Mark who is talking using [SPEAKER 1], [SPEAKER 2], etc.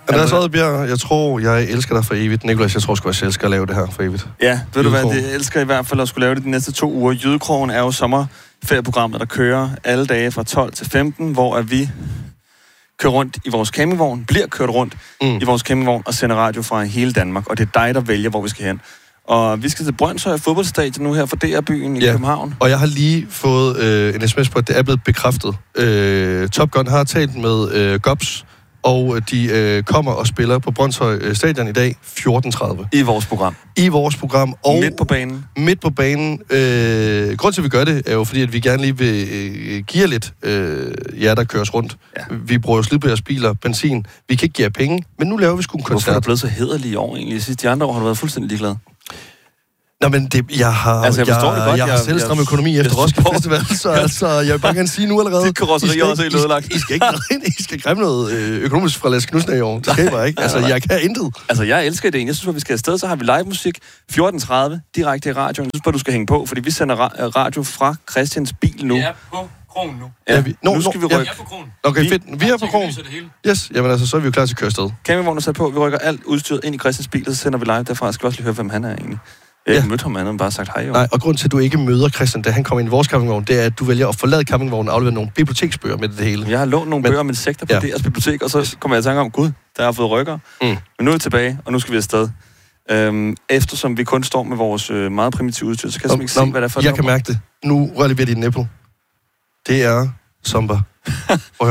[SPEAKER 1] Andreas Oddbjerg, jeg elsker dig for evigt. Nicholas, jeg tror sgu også, jeg elsker at lave det her for evigt.
[SPEAKER 2] Ja, ved du hvad, det elsker i hvert fald at skulle lave det de næste 2 uger. Jydekrogen er jo sommerferieprogrammet, der kører alle dage fra 12 til 15, hvor vi kører rundt i vores campingvogn, bliver kørt rundt i vores campingvogn og sender radio fra hele Danmark. Og det er dig, der vælger, hvor vi skal hen. Og vi skal til Brøndshøj fodboldstadion nu her for DR-byen i København.
[SPEAKER 1] Og jeg har lige fået en sms på, at det er blevet bekræftet. Top Gun har talt med Gobs, og de kommer og spiller på Brøndshøj Stadion i dag 14:30.
[SPEAKER 2] I vores program.
[SPEAKER 1] I vores program. Og
[SPEAKER 2] midt på banen.
[SPEAKER 1] Midt på banen. Grunden til, at vi gør det, er jo fordi, at vi gerne lige vil give jer lidt jer, der køres rundt. Ja. Vi bruger jo slid på jeres biler, benzin. Vi kan ikke give jer penge, men nu laver vi sgu en koncert.
[SPEAKER 2] Hvorfor er du blevet så hæderlig i år egentlig? De andre år har du været fuldstændig ligeglad.
[SPEAKER 1] Nå, men jeg har selv stram økonomi efter Roskilde Festival, så jeg vil bare gerne sige nu allerede...
[SPEAKER 2] Dit karosseri er også helt ødelagt.
[SPEAKER 1] I skal ikke I skal grimme noget økonomisk fra Lasse Knudsen i år. Det skal I bare ikke. Altså, jeg kan intet.
[SPEAKER 2] Altså, jeg elsker ideen. Jeg synes, at vi skal afsted, så har vi live musik 14:30 direkte i radioen. Jeg synes bare, du skal hænge på, fordi vi sender radio fra Christians bil nu.
[SPEAKER 3] Vi er på krogen nu.
[SPEAKER 2] Ja, nu skal vi rykke.
[SPEAKER 3] Vi er på krogen.
[SPEAKER 1] Okay, fedt. Vi er på krogen. Yes, jamen altså, så er vi jo klar til at køre afsted.
[SPEAKER 2] Campingvognen er sat på. Vi rykker alt udstyret ind i Christians bil, og så sender vi live derfra. Jeg skal også lige høre, hvem han er egentlig. Jeg har ikke mødt ham, han har bare sagt hej. Jo.
[SPEAKER 1] Nej, og grunden til, at du ikke møder Christian, da han kommer ind i vores campingvogn, det er, at du vælger at forlade campingvognen og aflevere nogle biblioteksbøger med det hele.
[SPEAKER 2] Jeg har lånt nogle bøger om insekter på deres bibliotek, og så kommer jeg i tanke om, gud, der har fået rykker. Men nu er vi tilbage, og nu skal vi afsted. Eftersom vi kun står med vores meget primitive udstyr, så kan jeg ikke se, hvad der er for
[SPEAKER 1] jeg kan mærke det. Nu rører vi dit nipple. Det er Zomba.